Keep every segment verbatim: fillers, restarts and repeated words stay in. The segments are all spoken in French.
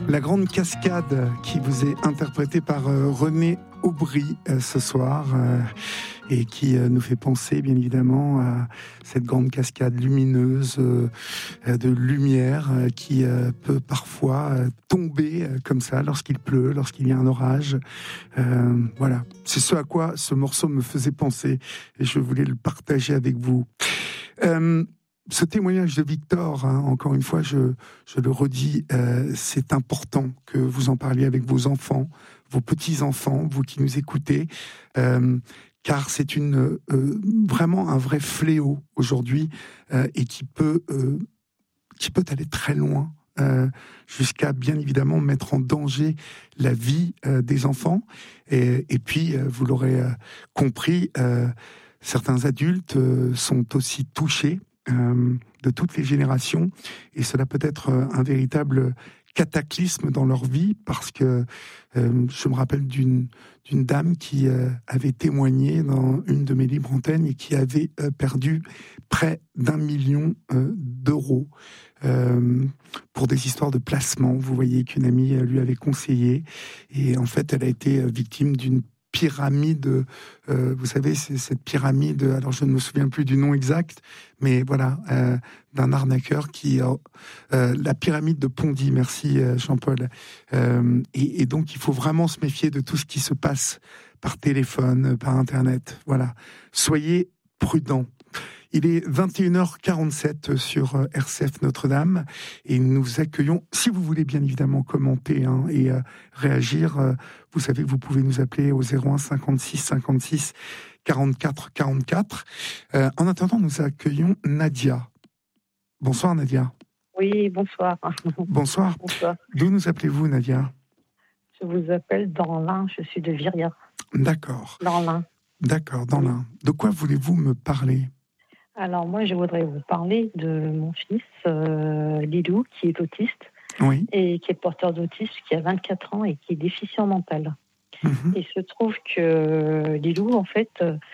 La grande cascade qui vous est interprétée par euh, René Aubry euh, ce soir euh, et qui euh, nous fait penser bien évidemment à cette grande cascade lumineuse euh, de lumière euh, qui euh, peut parfois euh, tomber euh, comme ça lorsqu'il pleut, lorsqu'il y a un orage. Euh, voilà, c'est ce à quoi ce morceau me faisait penser et je voulais le partager avec vous. Euh, Ce témoignage de Victor, hein, encore une fois, je, je le redis, euh, c'est important que vous en parliez avec vos enfants, vos petits-enfants, vous qui nous écoutez, euh, car c'est une euh, vraiment un vrai fléau aujourd'hui euh, et qui peut, euh, qui peut aller très loin, euh, jusqu'à bien évidemment mettre en danger la vie euh, des enfants. Et, et puis, euh, vous l'aurez euh, compris, euh, certains adultes euh, sont aussi touchés Euh, de toutes les générations, et cela peut être euh, un véritable cataclysme dans leur vie, parce que euh, je me rappelle d'une, d'une dame qui euh, avait témoigné dans une de mes libres antennes et qui avait euh, perdu près d'un million euh, d'euros euh, pour des histoires de placement. Vous voyez, qu'une amie lui avait conseillé, et en fait elle a été victime d'une pyramide, euh, vous savez, c'est cette pyramide, alors je ne me souviens plus du nom exact, mais voilà, euh, d'un arnaqueur qui... Euh, euh, la pyramide de Pondy, merci euh, Jean-Paul. Euh, et, et donc, il faut vraiment se méfier de tout ce qui se passe par téléphone, par Internet. Voilà, soyez prudents. Il est vingt et une heures quarante-sept sur R C F Notre-Dame et nous accueillons, si vous voulez bien évidemment commenter hein, et euh, réagir, euh, vous savez que vous pouvez nous appeler au zéro un cinquante-six cinquante-six quarante-quatre quarante-quatre. Euh, en attendant, nous accueillons Nadia. Bonsoir Nadia. Oui, bonsoir. Bonsoir. Bonsoir. D'où nous appelez-vous Nadia ? Je vous appelle dans l'Ain, je suis de Viria. D'accord. Dans l'Ain. D'accord, dans oui. l'Ain. De quoi voulez-vous me parler ? Alors moi, je voudrais vous parler de mon fils, euh, Lilou, qui est autiste, oui. et qui est porteur d'autisme, qui a vingt-quatre ans et qui est déficient mental. Mmh. Il se trouve que Lilou, en fait,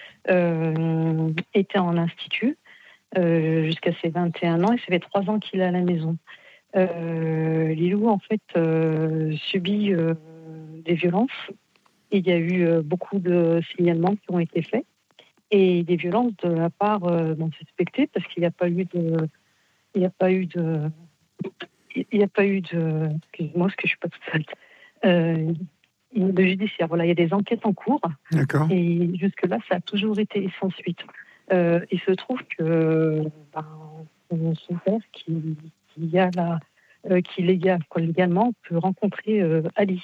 euh, était en institut euh, jusqu'à ses vingt et un ans, et ça fait trois ans qu'il est à la maison. Euh, Lilou, en fait, euh, subit euh, des violences. Il y a eu euh, beaucoup de signalements qui ont été faits. Et des violences de la part euh, d'un suspecté, parce qu'il n'y a pas eu de, il n'y a pas eu de, il n'y a pas eu de, excuse-moi, parce que je suis pas toute seule, euh, de judiciaire. Voilà, il y a des enquêtes en cours. D'accord. Et jusque là, ça a toujours été sans suite. Euh, il se trouve que ben, son père, qui, qui a la, euh, qui légal, quoi, légalement peut rencontrer euh, Ali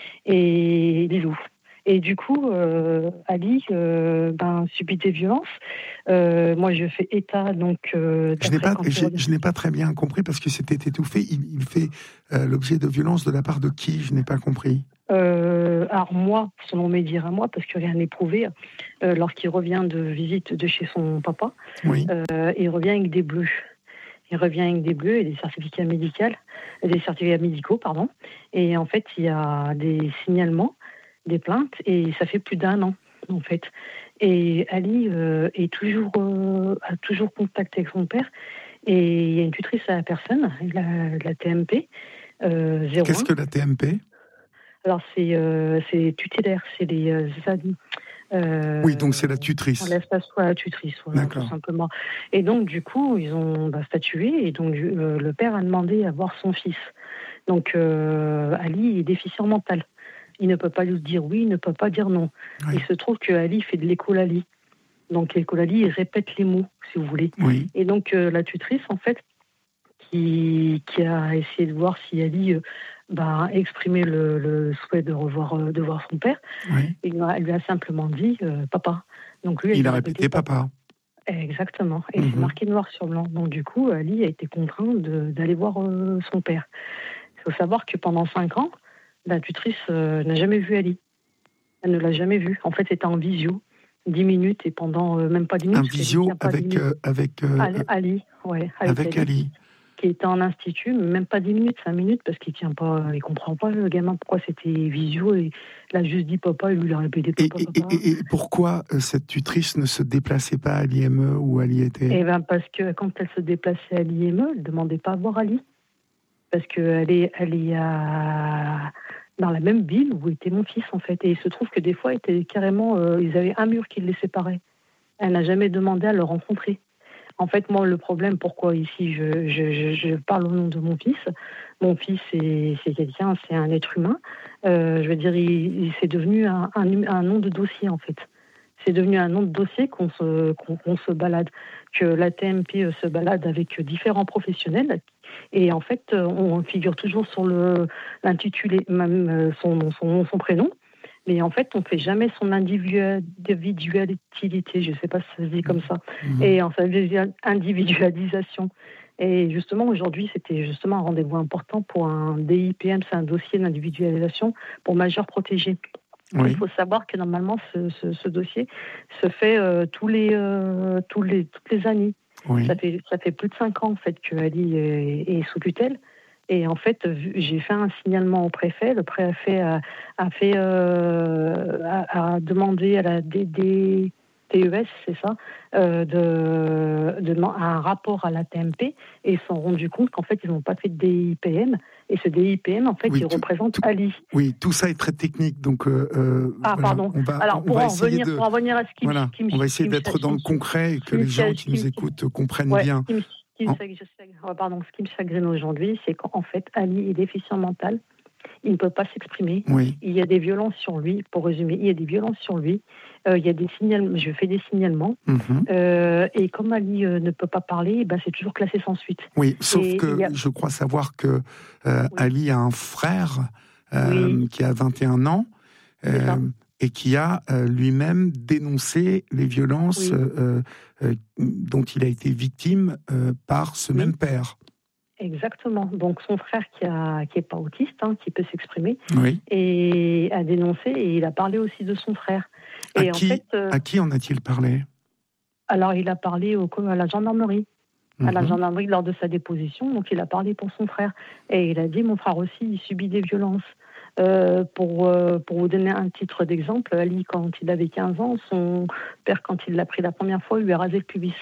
et Lilou. Et du coup, euh, Ali euh, ben, subit des violences. Euh, moi, je fais état, donc... Euh, je, n'ai pas, je, je n'ai pas très bien compris, parce que c'était étouffé. Il, il fait euh, l'objet de violences de la part de qui ? Je n'ai pas compris. Euh, alors moi, selon mes dires à moi, parce que rien n'est prouvé, euh, lorsqu'il revient de visite de chez son papa, oui. euh, il revient avec des bleus. Il revient avec des bleus et des certificats médicaux, des certificats médicaux, pardon. Et en fait, il y a des signalements, des plaintes, et ça fait plus d'un an, en fait. Et Ali euh, est toujours, euh, a toujours contact avec son père, et il y a une tutrice à la personne, la, la T M P, euh, zéro un. Qu'est-ce que la T M P ? Alors, c'est, euh, c'est tutélaire, c'est des euh, amis. Euh, oui, donc c'est la tutrice. On laisse pas soit la tutrice, voilà, tout simplement. Et donc, du coup, ils ont bah, statué, et donc euh, le père a demandé à voir son fils. Donc, euh, Ali est déficient mental. Il ne peut pas lui dire oui, il ne peut pas dire non. Oui. Il se trouve que Ali fait de l'écolalie. Donc, l'écolalie, il répète les mots, si vous voulez. Oui. Et donc, euh, la tutrice, en fait, qui, qui a essayé de voir si Ali... Euh, bah, exprimer le, le souhait de revoir de voir son père. Oui. Il lui a simplement dit euh, papa. Donc lui, il a répété papa. papa. Exactement. Et mm-hmm. c'est marqué noir sur blanc. Donc du coup, Ali a été contraint de, d'aller voir euh, son père. Il faut savoir que pendant cinq ans, la tutrice euh, n'a jamais vu Ali. Elle ne l'a jamais vu. En fait, c'était en visio, dix minutes, et pendant euh, même pas dix minutes. Un visio avec euh, avec euh, Ali, Ali, ouais, avec, avec Ali. Ali. Qui était en institut, même pas dix minutes, cinq minutes, parce qu'il tient pas, il comprend pas le gamin pourquoi c'était visio, et il a juste dit papa, et lui il a répété papa, et, papa. Et, et, et pourquoi cette tutrice ne se déplaçait pas à l'I M E où Ali était ? Eh ben parce que quand elle se déplaçait à l'I M E, elle demandait pas à voir Ali. parce qu'elle est, elle est à, dans la même ville où était mon fils, en fait. Et il se trouve que des fois, était carrément, euh, ils avaient un mur qui les séparait. Elle n'a jamais demandé à le rencontrer. En fait, moi, le problème, pourquoi ici je, je, je, je parle au nom de mon fils, mon fils, c'est, c'est quelqu'un, c'est un être humain. Euh, je veux dire, il, il, c'est devenu un, un, un nom de dossier, en fait. C'est devenu un nom de dossier qu'on se, qu'on, qu'on se balade, que l'A T M P se balade avec différents professionnels. Et en fait, on figure toujours sur le, l'intitulé, même son, son, son prénom. Mais en fait, on ne fait jamais son individualité, je ne sais pas si ça se dit comme ça, mmh. et en sa individualisation. Et justement, aujourd'hui, c'était justement un rendez-vous important pour un D I P M, c'est un dossier d'individualisation pour majeurs protégés. Oui. Il faut savoir que normalement, ce, ce, ce dossier se fait euh, tous les, euh, tous les, toutes les années. Oui. Ça fait, ça fait plus de cinq ans en fait, que Ali est, est sous tutelle. Et en fait, j'ai fait un signalement au préfet. Le préfet a, a fait, euh, a, a demandé à la D D T E S, c'est ça, euh, de, de un rapport à l'A T M P, et ils se sont rendus compte qu'en fait, ils n'ont pas fait de D I P M. Et ce D I P M, en fait, oui, il tout, représente tout, Ali. Oui, tout ça est très technique, donc. Euh, ah, voilà, pardon. On va, Alors, on pour, va en revenir, de, pour en revenir à ce qui, voilà, qui me on va essayer qui d'être me, dans le concret et que les gens qui nous écoutent comprennent ouais, bien. Qui me, qui me, oh, pardon, ce qui me chagrine aujourd'hui, c'est qu'en fait, Ali est déficient mental. Il ne peut pas s'exprimer. Oui. Il y a des violences sur lui. Pour résumer, il y a des violences sur lui. Euh, il y a des signalements. Je fais des signalements. Mm-hmm. Euh, et comme Ali euh, ne peut pas parler, ben, c'est toujours classé sans suite. Oui, sauf et que a... je crois savoir que euh, oui. Ali a un frère euh, oui. qui a vingt et un ans euh, et qui a euh, lui-même dénoncé les violences oui. euh, euh, dont il a été victime euh, par ce oui. même père. Exactement. Donc son frère qui a qui est pas autiste, hein, qui peut s'exprimer, oui. et a dénoncé, et il a parlé aussi de son frère. À et qui, en fait, euh, à qui en a-t-il parlé? Alors il a parlé au, à la gendarmerie, mm-hmm. à la gendarmerie lors de sa déposition. Donc il a parlé pour son frère, et il a dit mon frère aussi il subit des violences. Euh, pour euh, pour vous donner un titre d'exemple, Ali quand il avait quinze ans, son père quand il l'a pris la première fois, il lui a rasé le pubis.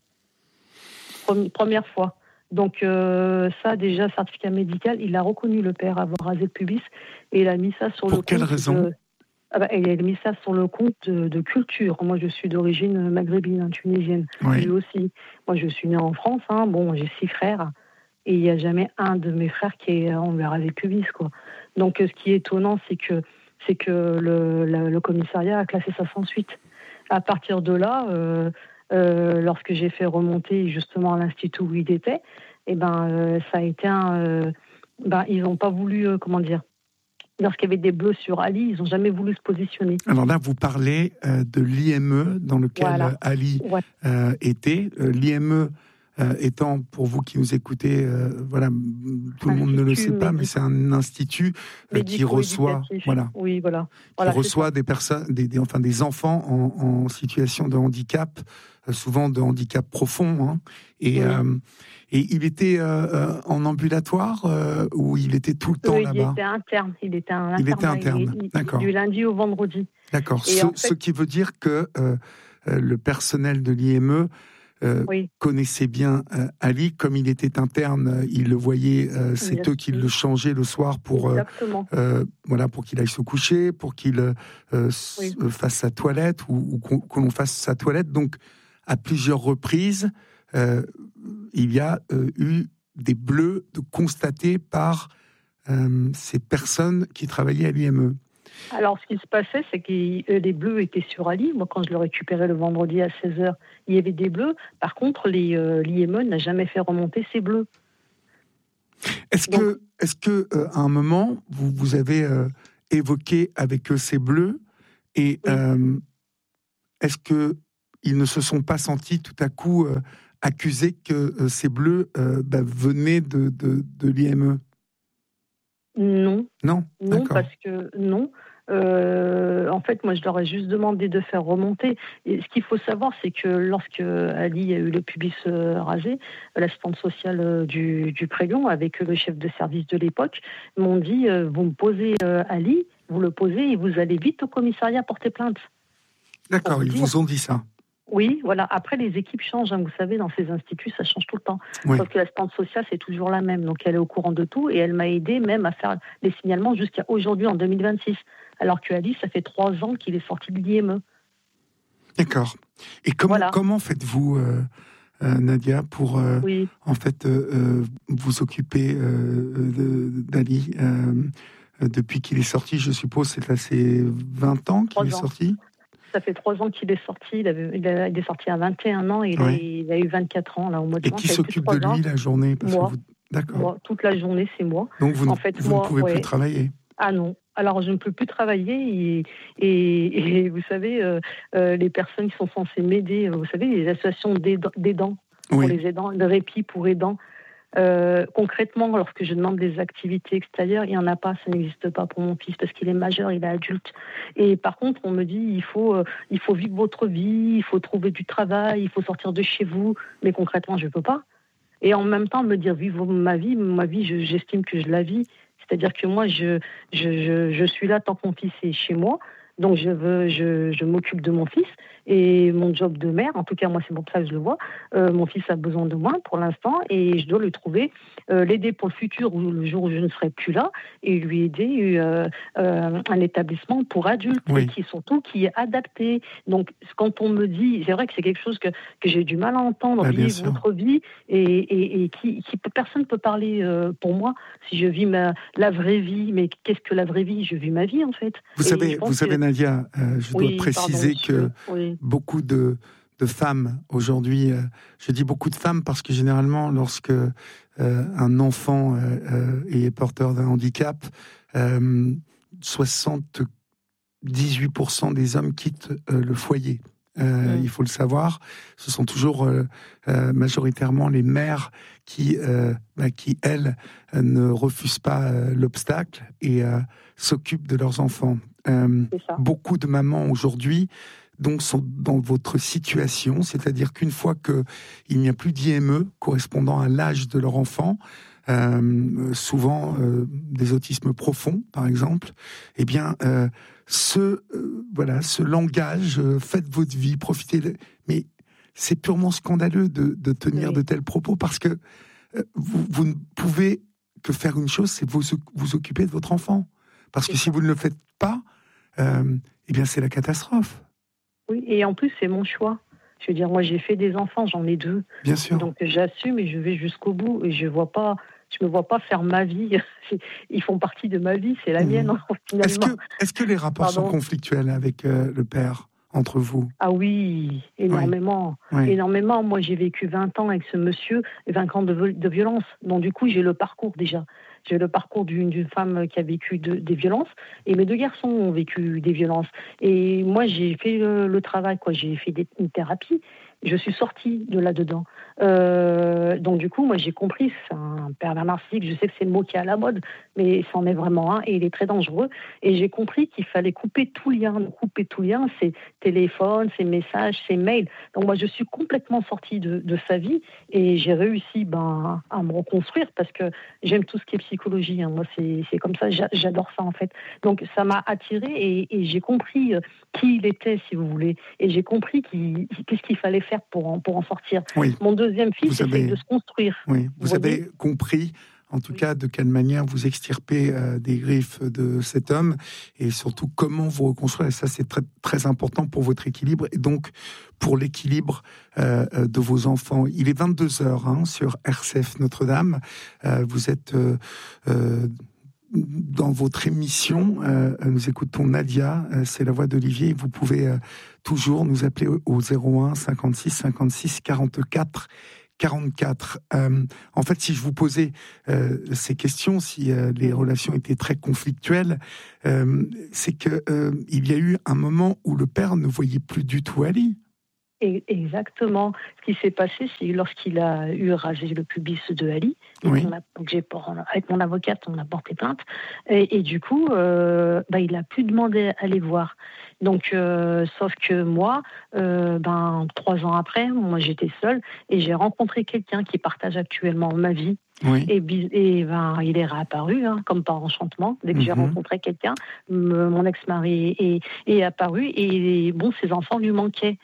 Première fois. Donc euh, ça, déjà, certificat médical, il a reconnu le père avoir rasé le pubis, et il a mis ça sur Pour le compte. Pour quelle raison de... ah bah, il a mis ça sur le compte de, de culture. Moi, je suis d'origine maghrébine, hein, tunisienne. Oui. Lui aussi. Moi, je suis née en France. Hein. Bon, j'ai six frères, et il n'y a jamais un de mes frères qui est, on lui a rasé le pubis, quoi. Donc, ce qui est étonnant, c'est que c'est que le, le, le commissariat a classé ça sans suite. À partir de là. Euh, Euh, lorsque j'ai fait remonter justement à l'institut où il était, et eh ben euh, ça a été un, euh, ben ils n'ont pas voulu, euh, comment dire, lorsqu'il y avait des bleus sur Ali, ils n'ont jamais voulu se positionner. Alors là, vous parlez euh, de l'I M E dans lequel voilà. Ali ouais. euh, était. Euh, L'I M E euh, étant, pour vous qui nous écoutez, euh, voilà, tout le monde ne le sait pas, médico. mais c'est un institut euh, qui reçoit, voilà, oui, voilà. qui voilà, reçoit des personnes, des, des, enfin des enfants en, en situation de handicap, euh, souvent de handicap profond, hein, et oui. euh, Et il était euh, en ambulatoire euh, ou il était tout le temps oui, là-bas? Il était interne. Il était un il était interne. Il, D'accord. Du lundi au vendredi. D'accord. Ce, fait... ce qui veut dire que euh, le personnel de l'I M E euh, oui. connaissait bien euh, Ali, comme il était interne, il le voyait. Euh, c'est Bien eux qui le changeaient le soir pour euh, euh, voilà pour qu'il aille se coucher, pour qu'il euh, oui. fasse sa toilette ou, ou qu'on, que l'on fasse sa toilette. Donc à plusieurs reprises. Euh, il y a euh, eu des bleus de constatés par euh, ces personnes qui travaillaient à l'I M E. Alors, ce qui se passait, c'est que les bleus étaient sur Ali. Moi, quand je le récupérais le vendredi à seize heures, il y avait des bleus. Par contre, les, euh, l'I M E n'a jamais fait remonter ces bleus. Est-ce Donc, que, est-ce que euh, à un moment, vous, vous avez euh, évoqué avec eux ces bleus et oui. euh, est-ce que ils ne se sont pas sentis tout à coup euh, accusés que euh, ces bleus euh, bah, venaient de, de, de l'I M E? Non. Non, non d'accord. parce que non. Euh, en fait, moi, je leur ai juste demandé de faire remonter. Et ce qu'il faut savoir, c'est que lorsque Ali a eu le pubis euh, rasé, l'assistante sociale euh, du, du Prélion, avec le chef de service de l'époque, m'ont dit euh, vous me posez euh, Ali, vous le posez et vous allez vite au commissariat porter plainte. D'accord, ils dire. vous ont dit ça. Oui, voilà. Après, les équipes changent. Hein. Vous savez, dans ces instituts, ça change tout le temps. Oui. Sauf que l'assistante sociale, c'est toujours la même. Donc, elle est au courant de tout et elle m'a aidé même à faire les signalements jusqu'à aujourd'hui, en deux mille vingt-six. Alors que Ali, ça fait trois ans qu'il est sorti de l'I M E. D'accord. Et comment, Voilà. comment faites-vous, euh, euh, Nadia, pour euh, Oui. en fait euh, euh, vous occuper euh, de- d'Ali euh, depuis qu'il est sorti? Je suppose c'est là, c'est vingt ans qu'il Trois est ans. sorti. Ça fait trois ans qu'il est sorti. Il, avait, il, a, il est sorti à vingt et un ans et il, Ouais. a, il a eu vingt-quatre ans là, au mois de Et juin. qui Ça fait plus s'occupe de trois ans. lui la journée? Parce Moi. que vous... D'accord. Moi. Toute la journée, c'est moi. Donc vous, en ne, fait, vous moi, ne pouvez ouais. plus travailler. Ah non. Alors, je ne peux plus travailler et, et, et vous savez, euh, euh, les personnes qui sont censées m'aider, vous savez, les associations d'aidants, pour Oui. les aidants, de répit pour aidants, euh, concrètement, lorsque je demande des activités extérieures, il n'y en a pas, ça n'existe pas pour mon fils parce qu'il est majeur, il est adulte. Et par contre, on me dit, il faut, euh, il faut vivre votre vie, il faut trouver du travail, il faut sortir de chez vous. Mais concrètement, je ne peux pas. Et en même temps, me dire vivre ma vie, ma vie, je, j'estime que je la vis. C'est-à-dire que moi, je, je, je, je suis là tant que mon fils est chez moi. Donc, je, veux, je, je m'occupe de mon fils. Et mon job de mère, en tout cas, moi, c'est pour ça que je le vois, euh, mon fils a besoin de moi pour l'instant et je dois le trouver, euh, l'aider pour le futur, ou le jour où je ne serai plus là, et lui aider euh, euh, un établissement pour adultes, Oui. et qui surtout qui est adapté. Donc, quand on me dit, c'est vrai que c'est quelque chose que, que j'ai du mal à entendre, Ah, bien vivre sûr. votre vie, et, et, et qui, qui personne ne peut parler euh, pour moi si je vis ma, la vraie vie. Mais qu'est-ce que la vraie vie? Je vis ma vie, en fait. Vous Et savez, je pense vous savez que... Nadia, euh, je Oui, dois préciser pardon, que oui. beaucoup de, de femmes aujourd'hui, euh, je dis beaucoup de femmes parce que généralement, lorsque euh, un enfant euh, euh, est porteur d'un handicap, euh, soixante-dix-huit pour cent des hommes quittent euh, le foyer. Euh, Mm. Il faut le savoir, ce sont toujours euh, euh, majoritairement les mères qui, euh, bah, qui elles, euh, ne refusent pas euh, l'obstacle et euh, s'occupent de leurs enfants. Euh, C'est ça. beaucoup de mamans aujourd'hui donc sont dans votre situation, c'est-à-dire qu'une fois que il n'y a plus d'I M E correspondant à l'âge de leur enfant, euh, souvent euh, des autismes profonds, par exemple, eh bien, euh, ce euh, voilà, ce langage, euh, faites votre vie, profitez. De... Mais c'est purement scandaleux de, de tenir Oui. de tels propos parce que euh, vous, vous ne pouvez que faire une chose, c'est vous vous occuper de votre enfant. Parce que C'est si ça. vous ne le faites pas, euh, eh bien, c'est la catastrophe. Oui, et en plus, c'est mon choix. Je veux dire, moi, j'ai fait des enfants, j'en ai deux. Bien sûr. Donc, j'assume et je vais jusqu'au bout. Et je vois pas, je me vois pas faire ma vie. Ils font partie de ma vie, c'est la Mmh. mienne, hein, finalement. Est-ce que, est-ce que les rapports Pardon. sont conflictuels avec euh, le père, entre vous? Ah oui, énormément. Oui. Énormément. Moi, j'ai vécu vingt ans avec ce monsieur, et vingt ans de, de violence. Donc, du coup, j'ai le parcours déjà. J'ai le parcours d'une, d'une femme qui a vécu de, des violences, et mes deux garçons ont vécu des violences. Et moi, j'ai fait le, le travail, quoi. J'ai fait des, une thérapie. Je suis sortie de là-dedans. Euh, donc, du coup, moi, j'ai compris, c'est un pervers narcissique. Je sais que c'est le mot qui est à la mode, mais c'en est vraiment un, et il est très dangereux. Et j'ai compris qu'il fallait couper tout lien. Couper tout lien, c'est téléphone, ses messages, ses mails. Donc, moi, je suis complètement sortie de, de sa vie, et j'ai réussi ben, à me reconstruire, parce que j'aime tout ce qui est psychologie. Hein. Moi, c'est, c'est comme ça, j'adore ça, en fait. Donc, ça m'a attirée, et, et j'ai compris qui il était, si vous voulez. Et j'ai compris qui, qu'est-ce qu'il fallait faire pour en, pour en sortir. Oui. Mon deuxième fils Vous avez- essaye de se construire. Oui, vous, Vous avez voyez compris, en tout Oui. cas, de quelle manière vous extirper euh, des griffes de cet homme et surtout comment vous reconstruire. Et ça, c'est très, très important pour votre équilibre et donc pour l'équilibre euh, de vos enfants. Il est vingt-deux heures hein, sur R C F Notre-Dame. Euh, vous êtes euh, euh, dans votre émission. Euh, nous écoutons Nadia, euh, c'est la voix d'Olivier. Vous pouvez euh, toujours nous appeler au zéro un cinquante-six cinquante-six quarante-quatre quarante-quatre. Euh, en fait, si je vous posais euh, ces questions, si euh, les relations étaient très conflictuelles, euh, c'est que euh, il y a eu un moment où le père ne voyait plus du tout Ali. Et exactement. Ce qui s'est passé, c'est lorsqu'il a eu rasé le pubis de Ali. Et Oui. on a, donc j'ai, avec mon avocate, on a porté plainte. Et, et du coup, euh, bah, il n'a plus demandé à les voir. Donc, euh, sauf que moi, euh, ben, trois ans après, moi j'étais seule et j'ai rencontré quelqu'un qui partage actuellement ma vie. Oui. Et, et ben, il est réapparu, hein, comme par enchantement. Dès que Mm-hmm. j'ai rencontré quelqu'un, me, mon ex-mari est, est apparu et bon, ses enfants lui manquaient.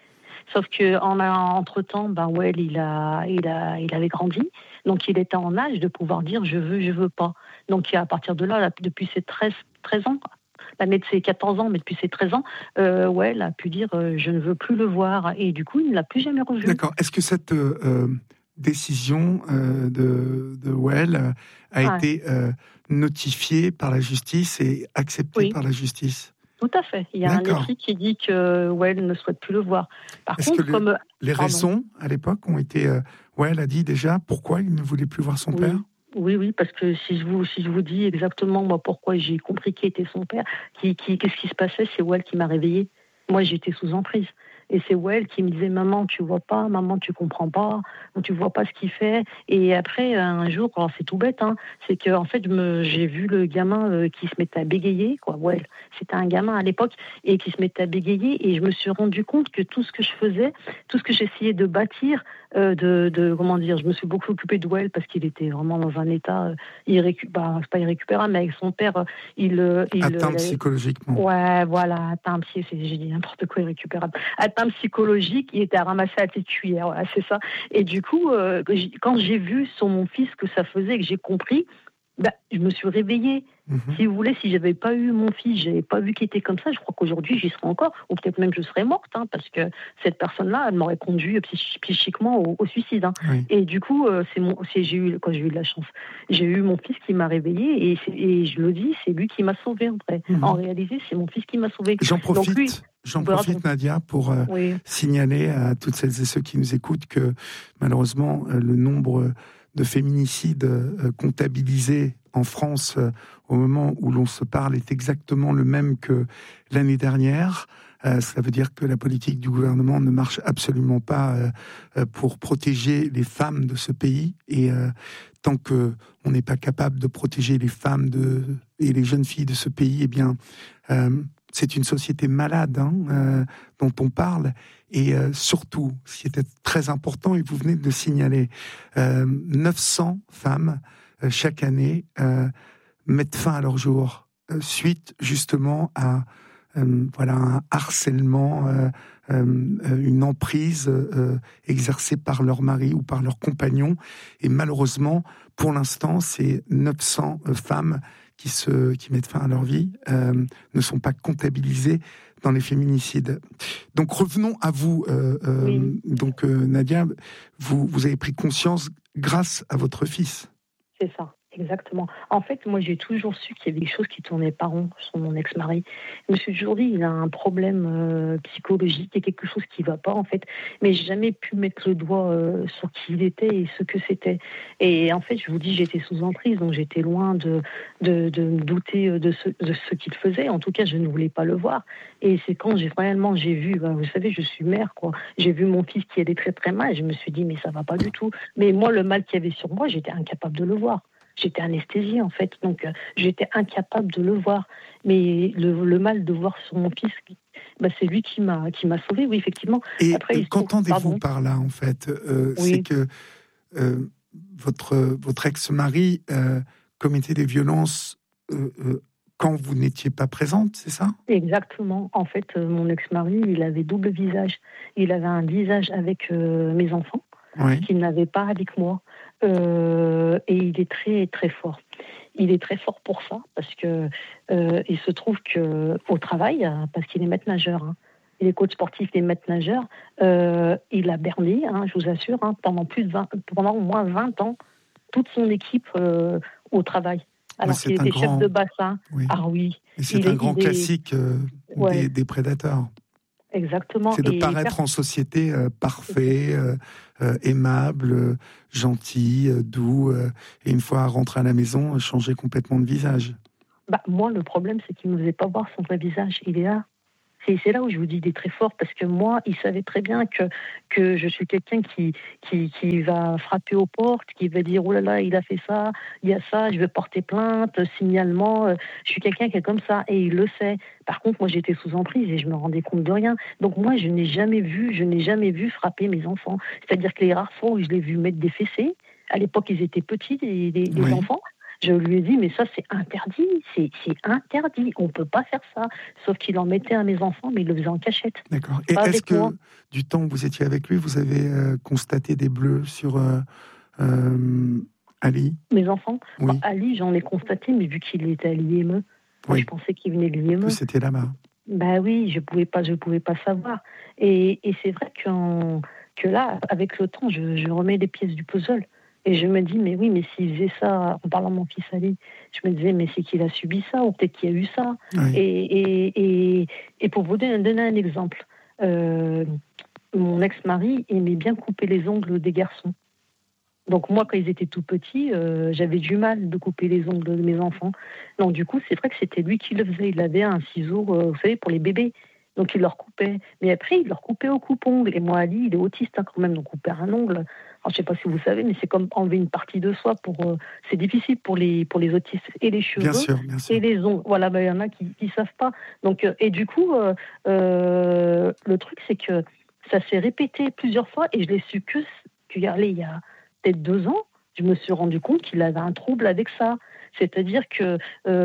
Sauf que en, entre temps, ben Well, il a, il a, il avait grandi, donc il était en âge de pouvoir dire je veux, je veux pas. Donc à partir de là, là depuis ses treize, treize ans, l'année de ses quatorze ans, mais depuis ses treize ans, euh, Well a pu dire euh, je ne veux plus le voir, et du coup il ne l'a plus jamais revu. D'accord. Est-ce que cette euh, décision euh, de, de Well euh, a ouais. été euh, notifiée par la justice et acceptée oui. par la justice? Tout à fait. Il y a D'accord. un écrit qui dit que Well ne souhaite plus le voir. Par Est-ce contre, que le, comme les Pardon. raisons à l'époque ont été euh, Well a dit déjà pourquoi il ne voulait plus voir son oui. père? Oui, oui, parce que si je vous, si je vous dis exactement moi pourquoi j'ai compris qui était son père, qui, qui, qu'est-ce qui se passait, c'est Well qui m'a réveillée. Moi, j'étais sous emprise. Et c'est Well qui me disait « Maman, tu vois pas, maman, tu comprends pas, tu vois pas ce qu'il fait. » Et après, un jour, alors c'est tout bête, hein, c'est que en fait, me, j'ai vu le gamin euh, qui se mettait à bégayer, quoi. Well, c'était un gamin à l'époque, et qui se mettait à bégayer, et je me suis rendu compte que tout ce que je faisais, tout ce que j'essayais de bâtir, euh, de, de, comment dire, je me suis beaucoup occupée de Well parce qu'il était vraiment dans un état euh, irrécu- bah, c'est pas irrécupérable, mais avec son père, il... il atteint euh, psychologiquement. Ouais, voilà, atteint psy, j'ai dit n'importe quoi, irrécupérable. Atteint psychologique, il était à ramasser à la petite cuillère, voilà, c'est ça. Et du coup, euh, quand j'ai vu sur mon fils que ça faisait, que j'ai compris, bah, je me suis réveillée. Mm-hmm. Si vous voulez, si j'avais pas eu mon fils, j'avais pas vu qu'il était comme ça, je crois qu'aujourd'hui j'y serais encore, ou peut-être même je serais morte, hein, parce que cette personne-là, elle m'aurait conduit psychiquement au, au suicide. Hein. Oui. Et du coup, euh, c'est mon, c'est, j'ai eu, quand j'ai eu de la chance, j'ai eu mon fils qui m'a réveillée, et, et je le dis, c'est lui qui m'a sauvée en vrai. Mm-hmm. En réalité, c'est mon fils qui m'a sauvée. J'en profite. Donc, lui, J'en profite, Nadia, pour euh, oui. signaler à toutes celles et ceux qui nous écoutent que malheureusement, euh, le nombre de féminicides euh, comptabilisés en France euh, au moment où l'on se parle est exactement le même que l'année dernière. Euh, ça veut dire que la politique du gouvernement ne marche absolument pas euh, pour protéger les femmes de ce pays. Et euh, tant qu'on n'est pas capable de protéger les femmes de, et les jeunes filles de ce pays, eh bien... Euh, c'est une société malade hein, euh, dont on parle, et euh, surtout, ce qui était très important, et vous venez de le signaler, euh, neuf cents femmes euh, chaque année euh, mettent fin à leur jour euh, suite justement à euh, voilà un harcèlement, euh, euh, une emprise euh, exercée par leur mari ou par leur compagnon, et malheureusement, pour l'instant, ces neuf cents euh, femmes qui, se, qui mettent fin à leur vie, euh, ne sont pas comptabilisés dans les féminicides. Donc revenons à vous, euh, euh, oui. donc euh, Nadia, vous, vous avez pris conscience grâce à votre fils. C'est ça. Exactement. En fait, moi, j'ai toujours su qu'il y avait des choses qui tournaient pas rond sur mon ex-mari. Je me suis toujours dit, il a un problème euh, psychologique, il y a quelque chose qui va pas, en fait. Mais j'ai jamais pu mettre le doigt euh, sur qui il était et ce que c'était. Et en fait, je vous dis, j'étais sous emprise, donc j'étais loin de, de, de me douter de ce, de ce qu'il faisait. En tout cas, je ne voulais pas le voir. Et c'est quand j'ai réellement, j'ai vu, ben, vous savez, je suis mère, quoi. J'ai vu mon fils qui allait très très mal, et je me suis dit, mais ça va pas du tout. Mais moi, le mal qu'il y avait sur moi, j'étais incapable de le voir. J'étais anesthésiée, en fait, donc euh, j'étais incapable de le voir. Mais le, le mal de voir sur mon fils, bah, c'est lui qui m'a, qui m'a sauvée, oui, effectivement. Et Après, qu'entendez-vous trouve... par là, en fait euh, oui. C'est que euh, votre, votre ex-mari euh, commettait des violences euh, euh, quand vous n'étiez pas présente, c'est ça ? Exactement. En fait, euh, mon ex-mari, il avait double visage. Il avait un visage avec euh, mes enfants, oui. qu'il n'avait pas avec moi. Euh, et il est très très fort. Il est très fort pour ça parce que euh, il se trouve que au travail, parce qu'il est maître nageur, hein, il est coach sportif, il est maître nageur, euh, il a berné, hein, je vous assure, hein, pendant plus de vingt, pendant au moins vingt ans, toute son équipe euh, au travail. Alors qu'il était grand... chef de bassin. Oui. Ah oui. Et c'est il un est, grand classique est... euh, ouais. des, des prédateurs. Exactement. C'est de et paraître per... en société euh, parfait, euh, euh, aimable, euh, gentil, euh, doux, euh, et une fois rentré à la maison, euh, changer complètement de visage. Bah, moi, le problème, c'est qu'il ne me faisait pas voir son vrai visage. Il est là. C'est, c'est là où je vous dis qu'il est très fort, parce que moi, il savait très bien que, que je suis quelqu'un qui, qui, qui va frapper aux portes, qui va dire « Oh là là, il a fait ça, il y a ça, je vais porter plainte, signalement. » Je suis quelqu'un qui est comme ça, et il le sait. Par contre, moi, j'étais sous emprise et je me rendais compte de rien. Donc moi, je n'ai jamais vu, je n'ai jamais vu frapper mes enfants. C'est-à-dire que les rares fois où je l'ai vu mettre des fessées, à l'époque, ils étaient petits, les, les, les oui. enfants, Je lui ai dit, mais ça, c'est interdit. C'est, c'est interdit. On ne peut pas faire ça. Sauf qu'il en mettait à mes enfants, mais il le faisait en cachette. D'accord. Et pas est-ce que, moi. du temps où vous étiez avec lui, vous avez euh, constaté des bleus sur euh, euh, Ali ? Mes enfants, Oui. bah, Ali, j'en ai constaté, mais vu qu'il était à l'I M E, moi, Oui. je pensais qu'il venait de l'I M E. Que c'était là-bas. Bah oui, je pouvais pas, je pouvais pas savoir. Et, et c'est vrai qu'en, que là, avec le temps, je, je remets les pièces du puzzle. Et je me dis, mais oui, mais s'il faisait ça, en parlant de mon fils Ali, je me disais, mais c'est qu'il a subi ça, ou peut-être qu'il y a eu ça. Oui. Et, et, et, et pour vous donner, donner un exemple, euh, mon ex-mari aimait bien couper les ongles des garçons. Donc moi, quand ils étaient tout petits, euh, j'avais du mal de couper les ongles de mes enfants. Donc du coup, c'est vrai que c'était lui qui le faisait. Il avait un ciseau, euh, vous savez, pour les bébés. Donc il leur coupait. Mais après, il leur coupait au coupe-ongle. Et moi, Ali, il est autiste hein, quand même, donc couper un ongle. Alors, je ne sais pas si vous savez, mais c'est comme enlever une partie de soi. Pour, euh, c'est difficile pour les, pour les autistes. Et les cheveux, Bien sûr, bien sûr. et les ongles. Voilà, ben, il y en a qui ne savent pas. Donc, euh, et du coup, euh, euh, le truc, c'est que ça s'est répété plusieurs fois. Et je l'ai su que, qu'il y a, il y a peut-être deux ans, je me suis rendu compte qu'il avait un trouble avec ça. C'est-à-dire que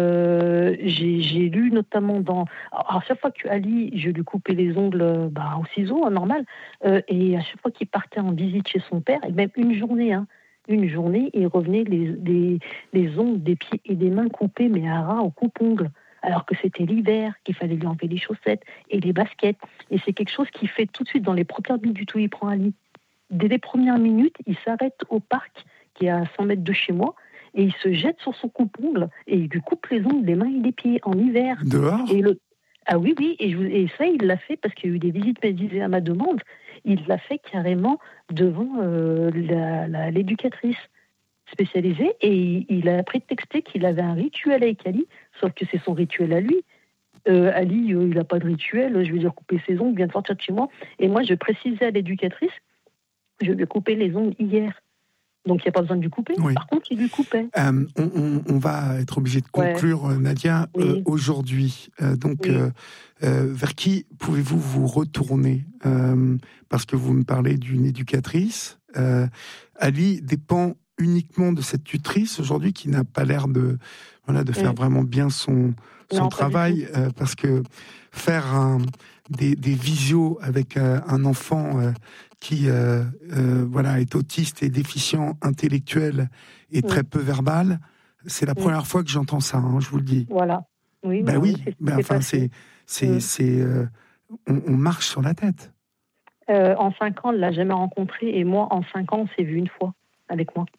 euh, j'ai, j'ai lu notamment dans... Alors, à chaque fois que Ali, je lui coupais les ongles bah, au ciseau, hein, normal, euh, et à chaque fois qu'il partait en visite chez son père, et même une journée, hein, une journée, il revenait les, les, les ongles des pieds et des mains coupés, mais à ras au coupe-ongles. Alors que c'était l'hiver, qu'il fallait lui enlever les chaussettes et les baskets. Et c'est quelque chose qu'il fait tout de suite dans les premières minutes où il prend Ali. Dès les premières minutes, il s'arrête au parc qui est à cent mètres de chez moi et il se jette sur son coupe-ongle et il lui coupe les ongles des mains et des pieds en hiver. Dehors ? Et le... Ah oui, oui, et, je... et ça, il l'a fait parce qu'il y a eu des visites médicales à ma demande. Il l'a fait carrément devant euh, la, la, l'éducatrice spécialisée et il, il a prétexté qu'il avait un rituel avec Ali, sauf que c'est son rituel à lui. Euh, Ali, euh, il n'a pas de rituel, je vais dire couper ses ongles, vient de sortir de chez moi. Et moi, je précisais à l'éducatrice, je lui ai coupé les ongles hier. Donc, il n'y a pas besoin de lui couper. Oui. Par contre, il lui coupait. Euh, on, on, on va être obligé de conclure, ouais. Nadia, oui. euh, aujourd'hui. Euh, donc, oui. euh, euh, vers qui pouvez-vous vous retourner euh, parce que vous me parlez d'une éducatrice. Euh, Ali dépend uniquement de cette tutrice aujourd'hui qui n'a pas l'air de, voilà, de faire mmh. vraiment bien son, son non, travail. Euh, parce que faire un, des, des visios avec euh, un enfant... Euh, qui euh, euh, voilà, est autiste et déficient intellectuel et oui. très peu verbal, c'est la oui. première fois que j'entends ça, hein, je vous le dis. Voilà. Oui, ben bah oui, oui c'est, ben, c'est enfin, c'est, c'est, oui. c'est, euh, on, on marche sur la tête. Euh, en cinq ans, elle ne l'a jamais rencontré, et moi, en cinq ans, on s'est vu une fois avec moi.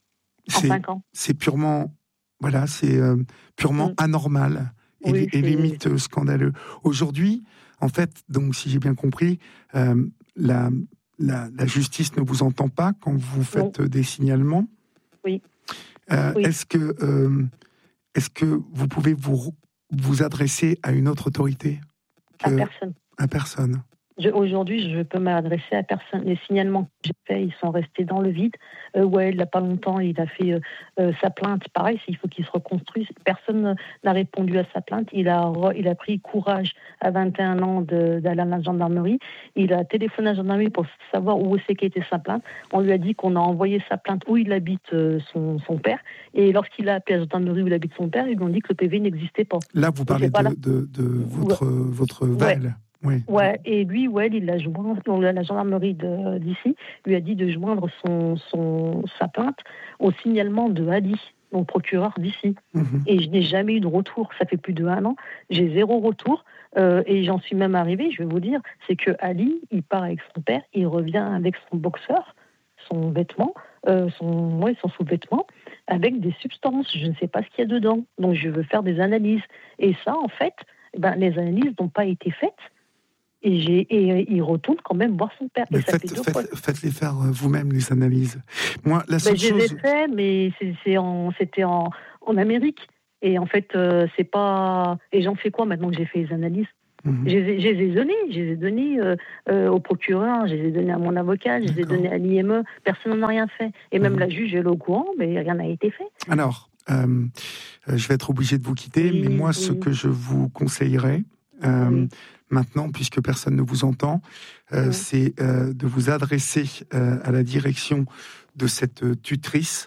En c'est, cinq ans. C'est purement, voilà, c'est euh, purement mmh. anormal et, oui, et limite euh, scandaleux. Aujourd'hui, en fait, donc, si j'ai bien compris, euh, la La, la justice ne vous entend pas quand vous faites non. des signalements. Oui. Euh, oui. Est-ce que, euh, est-ce que vous pouvez vous, vous adresser à une autre autorité que... À personne. À personne. Je, aujourd'hui, je peux m'adresser à personne. Les signalements que j'ai faits, ils sont restés dans le vide. Euh, ouais, il n'y a pas longtemps, il a fait euh, euh, sa plainte. Pareil, il faut qu'il se reconstruise. Personne n'a répondu à sa plainte. Il a, il a pris courage à vingt et un ans de, d'aller à la gendarmerie. Il a téléphoné à la gendarmerie pour savoir où c'est qu'était sa plainte. On lui a dit qu'on a envoyé sa plainte où il habite euh, son, son père. Et lorsqu'il a appelé à la gendarmerie où il habite son père, ils lui ont dit que le P V n'existait pas. Là, vous parlez de, de, de votre, ouais. votre Val. Ouais. Oui. Ouais, et lui, ouais, il l'a joint, la gendarmerie de, d'ici lui a dit de joindre son, son, sa plainte au signalement de Ali, mon procureur d'ici. Mmh. Et je n'ai jamais eu de retour. Ça fait plus de un an. J'ai zéro retour. Euh, et j'en suis même arrivée, je vais vous dire, c'est que Ali, il part avec son père, il revient avec son boxeur, son vêtement, euh, son, ouais, son sous-vêtement, avec des substances. Je ne sais pas ce qu'il y a dedans. Donc, je veux faire des analyses. Et ça, en fait, ben, les analyses n'ont pas été faites. Et, j'ai, et il retourne quand même voir son père. Mais et ça faites, fait deux faites, fois. Faites-les faire vous-même, les analyses. Moi, la seule ben, je chose... les ai fait, mais c'est, c'est en, c'était en, en Amérique. Et en fait, euh, c'est pas... Et j'en fais quoi maintenant que j'ai fait les analyses ? Mmh. Je, les, je les ai données. Je les ai données euh, euh, au procureur, je les ai données à mon avocat, je les ai données à l'I M E. Personne n'en a rien fait. Et même mmh. la juge, elle est au courant, mais rien n'a été fait. Alors, euh, je vais être obligé de vous quitter, oui, mais moi, oui. ce que je vous conseillerais... Euh, oui. Maintenant, puisque personne ne vous entend, euh, oui. c'est euh, de vous adresser euh, à la direction de cette tutrice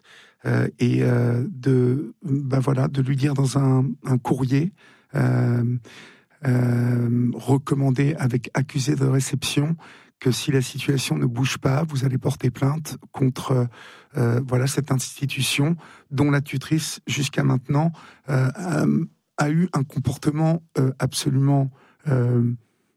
euh, et euh, de, ben voilà, de lui dire dans un, un courrier euh, euh, recommandé avec accusé de réception que si la situation ne bouge pas, vous allez porter plainte contre euh, voilà cette institution dont la tutrice jusqu'à maintenant euh, a, a eu un comportement euh, absolument euh,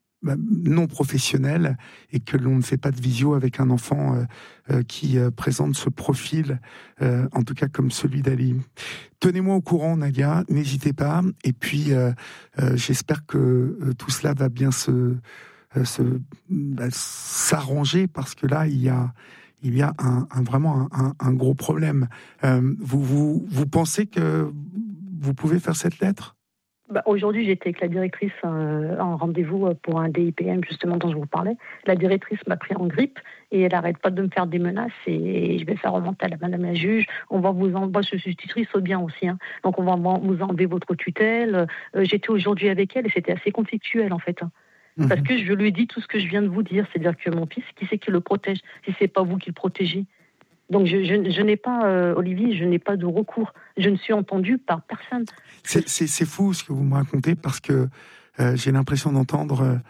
non professionnel et que l'on ne fait pas de visio avec un enfant euh, euh, qui euh, présente ce profil, euh, en tout cas comme celui d'Ali. Tenez-moi au courant, Nadia, n'hésitez pas. Et puis, euh, euh, j'espère que euh, tout cela va bien se, euh, se bah, s'arranger parce que là, il y a, il y a un, un, vraiment un, un gros problème. Euh, vous, vous, vous pensez que vous pouvez faire cette lettre ? Bah, aujourd'hui, j'étais avec la directrice euh, en rendez-vous pour un D I P M, justement, dont je vous parlais. La directrice m'a pris en grippe et elle n'arrête pas de me faire des menaces et je vais faire remonter à la madame la juge. On va vous en... Moi, je suis tutrice au bien aussi. Hein. Donc, on va vous enlever votre tutelle. Euh, j'étais aujourd'hui avec elle et c'était assez conflictuel, en fait. Hein. Mmh. Parce que je lui ai dit tout ce que je viens de vous dire. C'est-à-dire que mon fils, qui c'est qui le protège si ce n'est pas vous qui le protégez ? Donc, je, je, je n'ai pas, euh, Olivier, je n'ai pas de recours. Je ne suis entendue par personne. C'est, c'est, c'est fou ce que vous me racontez parce que euh, j'ai l'impression d'entendre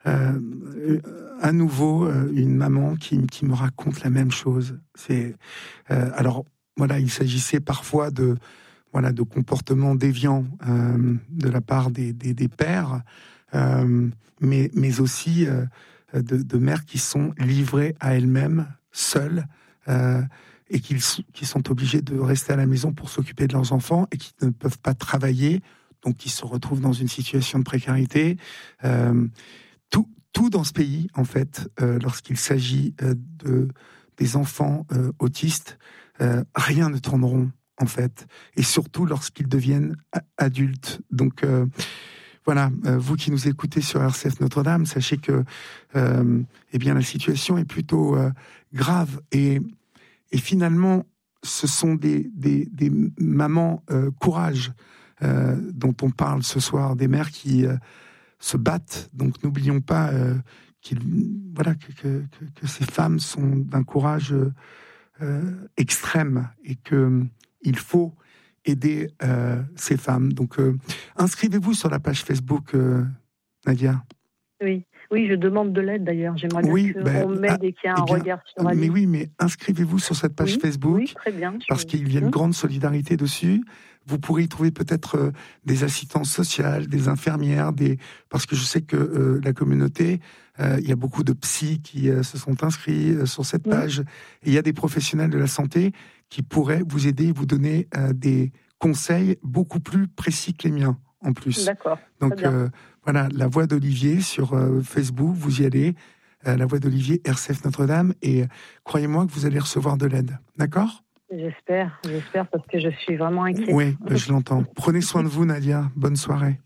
euh, à nouveau euh, une maman qui, qui me raconte la même chose. C'est, euh, alors, voilà, il s'agissait parfois de, voilà, de comportements déviants euh, de la part des, des, des pères, euh, mais, mais aussi euh, de, de mères qui sont livrées à elles-mêmes, seules, Euh, et qu'ils qui sont obligés de rester à la maison pour s'occuper de leurs enfants et qui ne peuvent pas travailler, donc qui se retrouvent dans une situation de précarité. Euh, tout, tout dans ce pays, en fait, euh, lorsqu'il s'agit euh, de, des enfants euh, autistes, euh, rien ne tourne rond, en fait, et surtout lorsqu'ils deviennent a- adultes. Donc, euh, voilà, euh, vous qui nous écoutez sur R C F Notre-Dame, sachez que euh, eh bien, la situation est plutôt euh, grave. Et, et finalement, ce sont des, des, des mamans euh, courage euh, dont on parle ce soir, des mères qui euh, se battent. Donc n'oublions pas euh, qu'il, voilà, que, que, que, que ces femmes sont d'un courage euh, extrême et qu'il faut aider euh, ces femmes. Donc, euh, inscrivez-vous sur la page Facebook, euh, Nadia. Oui, oui, je demande de l'aide d'ailleurs. J'aimerais bien oui, qu'on ben, m'aide et qu'il y ait un eh bien, regard sur Ali. Mais oui, mais inscrivez-vous sur cette page oui, Facebook, oui, très bien, parce je... qu'il y a une mmh. grande solidarité dessus. Vous pourrez y trouver peut-être euh, des assistantes sociales, des infirmières, des... parce que je sais que euh, la communauté, euh, il y a beaucoup de psys qui euh, se sont inscrits euh, sur cette page. Mmh. Et il y a des professionnels de la santé qui pourraient vous aider, vous donner euh, des conseils beaucoup plus précis que les miens, en plus. D'accord. Donc euh, voilà, la voix d'Olivier sur euh, Facebook, vous y allez, euh, la voix d'Olivier, R C F Notre-Dame, et euh, croyez-moi que vous allez recevoir de l'aide. D'accord ? J'espère, j'espère, parce que je suis vraiment inquiète. Oui, je l'entends. Prenez soin de vous, Nadia. Bonne soirée.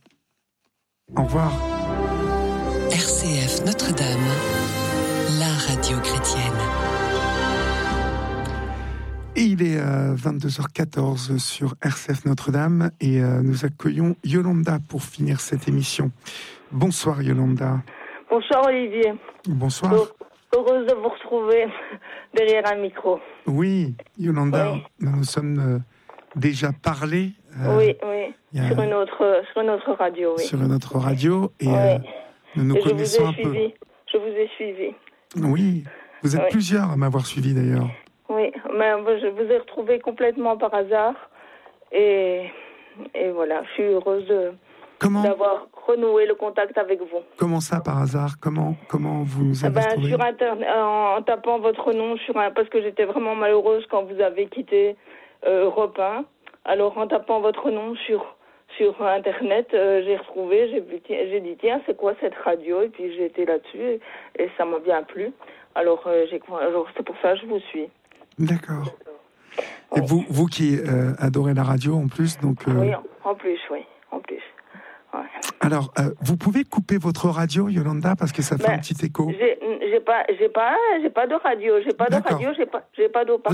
Au revoir. R C F Notre-Dame, la radio chrétienne. Et il est euh, vingt-deux heures quatorze sur R C F Notre-Dame et euh, nous accueillons Yolanda pour finir cette émission. Bonsoir Yolanda. Bonsoir Olivier. Bonsoir. Heureuse de vous retrouver derrière un micro. Oui, Yolanda, oui. nous nous sommes euh, déjà parlé. Euh, oui, oui, a... sur, une autre, sur une autre radio. Oui. Sur une autre radio et oui. euh, nous nous et connaissons un suivi. peu. Je vous ai suivi. Oui, vous êtes oui. plusieurs à m'avoir suivi d'ailleurs. Oui, mais je vous ai retrouvé complètement par hasard et, et voilà, je suis heureuse de, comment, d'avoir renoué le contact avec vous. Comment ça par hasard ? Comment, comment vous nous avez ben, retrouvé ? Sur Internet, en, en tapant votre nom, sur un, parce que j'étais vraiment malheureuse quand vous avez quitté euh, Europe un. Alors en tapant votre nom sur, sur Internet, euh, j'ai retrouvé, j'ai, j'ai dit tiens, c'est quoi cette radio ? Et puis j'ai été là-dessus et, et ça m'a bien plu. Alors, euh, j'ai, alors c'est pour ça que je vous suis. D'accord. Et oui. vous, vous qui euh, adorez la radio en plus, donc. Euh... Oui, en plus, oui, en plus. Ouais. Alors, euh, vous pouvez couper votre radio, Yolanda, parce que ça fait ben, un petit écho. J'ai, j'ai pas, j'ai pas, j'ai pas de radio, j'ai pas D'accord. de radio, j'ai pas, j'ai pas d'eau.